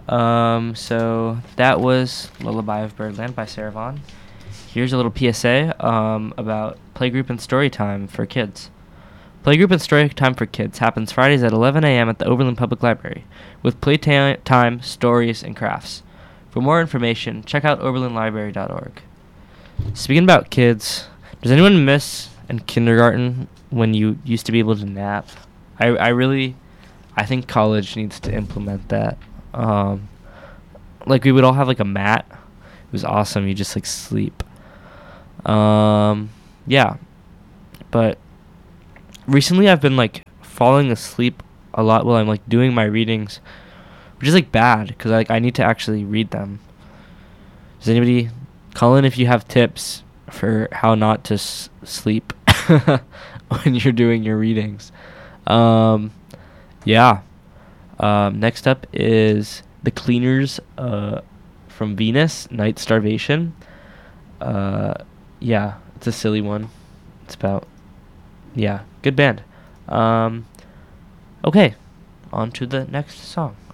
So that was Lullaby of Birdland by Sarah Vaughan. Here's a little PSA about playgroup and story time for kids. Playgroup and story time for kids happens Fridays at 11 a.m. at the Oberlin Public Library, with playtime, stories, and crafts. For more information, check out oberlinlibrary.org. Speaking about kids, does anyone miss in kindergarten when you used to be able to nap? I think college needs to implement that. Like we would all have like a mat. It was awesome. You just like sleep. Yeah. But recently I've been like falling asleep a lot while I'm like doing my readings, which is like bad because like I need to actually read them. Does anybody call in if you have tips for how not to sleep when you're doing your readings? Yeah. Next up is The Cleaners from Venus, Night Starvation. Yeah, it's a silly one. It's about, yeah, good band. Okay, on to the next song.